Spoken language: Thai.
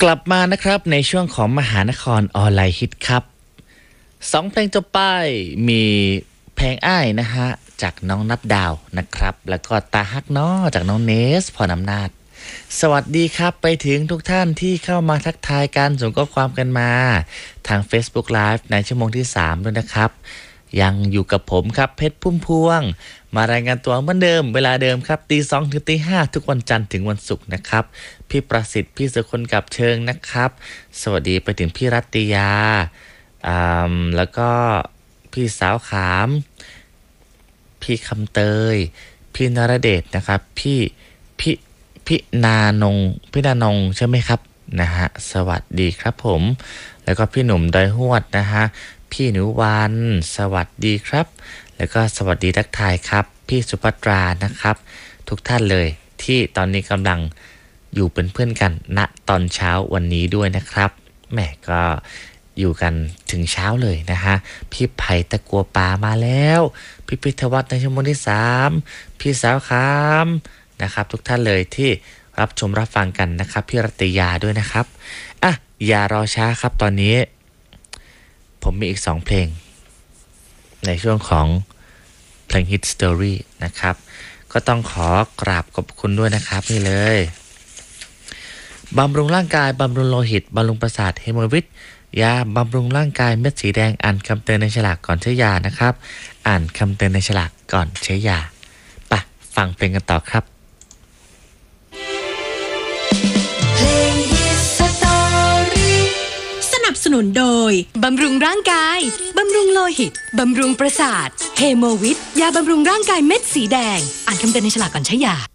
กลับมานะครับในช่วงของมหานครออนไลน์ฮิตครับ2เพลงจบไปมีเพลงอ้ายนะฮะจากน้องนับดาวนะครับแล้วก็ตาฮักน้อจากน้องเนสพรอำนาจสวัสดีครับไปถึงทุกท่านที่เข้ามาทักทายกันส่งข้อความกันมาทาง Facebook Live ในชั่วโมงที่3ด้วยนะครับยังอยู่กับผมครับเพชรพุ่มพวงมารายงานตัวเหมือนเดิมเวลาเดิมครับตี 2 ถึงตี 5ทุกวันจันทร์ถึงวันศุกร์นะครับพี่ประสิทธิ์พี่สุคนกับเชิงนะครับสวัสดีไปถึงพี่รัตติยาแล้วก็พี่สาวขามพี่คำเตยพี่นรเดชนะครับพี่นานงใช่ไหมครับนะฮะสวัสดีครับผมแล้วก็พี่หนุ่มดอยหวดนะฮะพี่หนูวันสวัสดีครับแล้วก็สวัสดีทักทายครับพี่สุภัตรานะครับทุกท่านเลยที่ตอนนี้กำลังอยู่เป็นเพื่อนกันณตอนเช้าวันนี้ด้วยนะครับแหมก็อยู่กันถึงเช้าเลยนะฮะพี่ไผ่ตะกัวป่ามาแล้วพี่พิทวัฒน์ในชั่วโมงที่3พี่สาวคามนะครับทุกท่านเลยที่รับชมรับฟังกันนะครับพี่รัตยาด้วยนะครับอ่ะอย่ารอช้าครับตอนนี้ผมมีอีก2เพลงในช่วงของเพลง Hit Story นะครับก็ต้องขอกราบขอบคุณด้วยนะครับนี่เลยบำรุงร่างกายบำรุงโลหิตบำรุงประสาทเฮโมวิตยาบำรุงร่างกายเม็ดสีแดงอ่านคำเตือนในฉลากก่อนใช้ยานะครับอ่านคำเตือนในฉลากก่อนใช้ยาไปฟังเพลงกันต่อครับสนับสนุนโดยบำรุงร่างกายบำรุงโลหิตบำรุงประสาทเฮโมวิตยาบำรุงร่างกายเม็ดสีแดงอ่านคำเตือนในฉลากก่อนใช้ยา